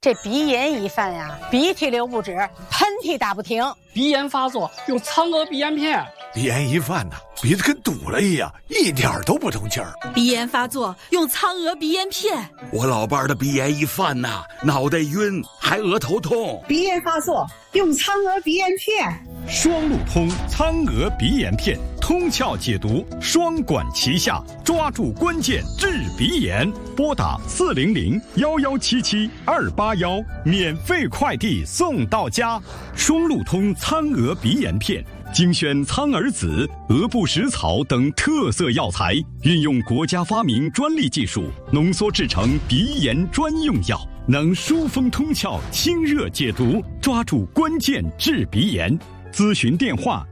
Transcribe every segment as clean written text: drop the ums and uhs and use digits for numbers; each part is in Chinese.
这鼻炎一犯呀，鼻涕流不止，喷嚏打不停。 鼻炎发作用苍娥鼻炎片。 鼻炎一犯呢，鼻子跟堵了一样，一点都不通气儿。 鼻炎发作用苍娥鼻炎片。 我老伴儿的鼻炎一犯呐，脑袋晕，还额头痛。 鼻炎发作用苍娥鼻炎片。 双路通苍娥鼻炎片，通窍解毒，双管齐下，抓住关键治鼻炎。拨打400-1177-281，免费快递送到家。双路通苍娥鼻炎片，精选苍耳子、鹅不食草等特色药材，运用国家发明专利技术，浓缩制成鼻炎专用药，能疏风通窍、清热解毒，抓住关键治鼻炎。咨询电话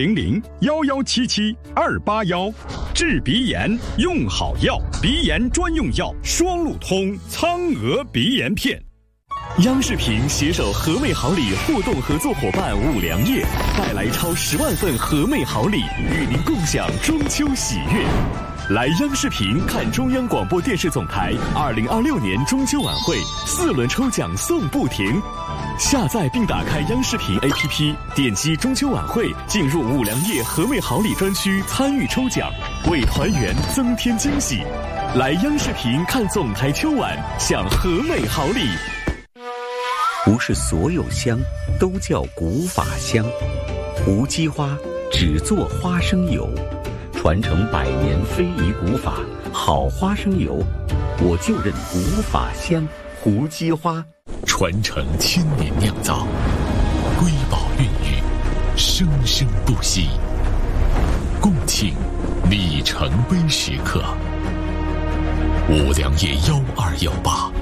400-1177-281，治鼻炎用好药，鼻炎专用药双路通苍娥鼻炎片。 央视频携手和美好礼互动合作伙伴五粮液，带来超10万份和美好礼，与您共享中秋喜悦。来央视频看中央广播电视总台2026年中秋晚会4轮抽奖送不停。下载并打开央视频 APP， 点击中秋晚会，进入五粮液和美好礼专区参与抽奖，为团圆增添惊喜。来央视频看总台秋晚，享和美好礼。 不是所有香都叫古法香，无机花只做花生油，传承100年非遗古法，好花生油，我就认古法香胡姬花。 传承1000年酿造，瑰宝孕育，生生不息。共庆里程碑时刻，五粮液1218。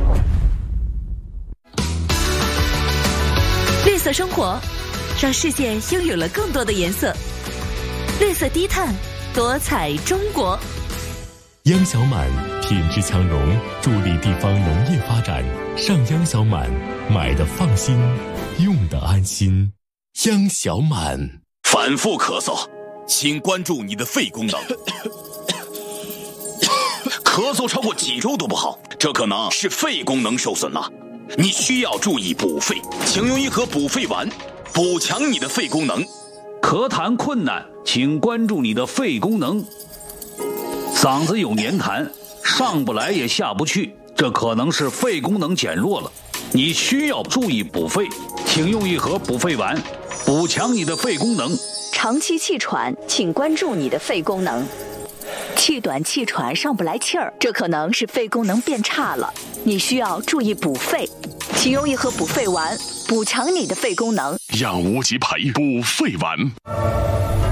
绿色生活，让世界拥有了更多的颜色。绿色低碳，多彩中国。 央小满品质强融，助力地方农业发展。上央小满，买的放心，用的安心。央小满。 反复咳嗽，请关注你的肺功能。咳嗽超过几周都不好，这可能是肺功能受损了。你需要注意补肺，请用一盒补肺丸，补强你的肺功能。 咳痰困难，请关注你的肺功能。嗓子有黏痰，上不来也下不去，这可能是肺功能减弱了。你需要注意补肺，请用一盒补肺丸，补强你的肺功能。 长期气喘，请关注你的肺功能。气短气喘上不来气儿，这可能是肺功能变差了，你需要注意补肺，请用一盒补肺丸，补强你的肺功能。 让无极培补肺丸。